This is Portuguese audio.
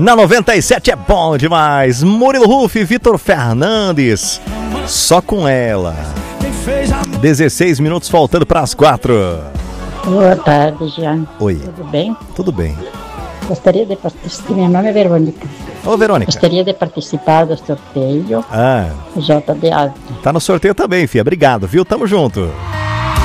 Na 97 é bom demais. Murilo Ruff, Vitor Fernandes. Só com ela. 16 minutos faltando para as 4. Boa tarde, Jean. Oi. Tudo bem? Tudo bem. Gostaria de participar. Meu nome é Verônica. Ô, Verônica. Gostaria de participar do sorteio. Ah. J de Alto. Tá no sorteio também, filha. Obrigado, viu? Tamo junto.